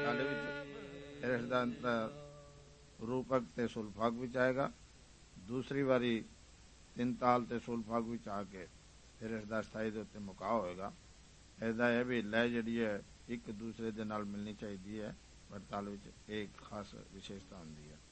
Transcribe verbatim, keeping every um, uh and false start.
ਤਾਲੇ ਵਿੱਚ ਫਿਰ ਇਸਦਾ ਰੂਪਕ ਤੇ ਸੁਲਫਾਗ ਵਿੱਚ ਆਏਗਾ। ਦੂਸਰੀ ਵਾਰੀ ਤਿੰਨ ਤਾਲ ਤੇ ਸੁਲਫਾਗ ਵਿੱਚ ਆ ਕੇ ਫਿਰ ਇਸਦਾ ਸਥਾਈ ਦੇ ਉੱਤੇ ਮੁਕਾ ਹੋਏਗਾ। ਇਸਦਾ ਇਹ ਵੀ ਲੈਅ ਜਿਹੜੀ ਹੈ ਇੱਕ ਦੂਸਰੇ ਦੇ ਨਾਲ ਮਿਲਣੀ ਚਾਹੀਦੀ ਹੈ, ਪਰ ਤਾਲ ਵਿੱਚ ਇਹ ਇੱਕ ਖਾਸ ਵਿਸ਼ੇਸ਼ਤਾ ਹੁੰਦੀ ਹੈ।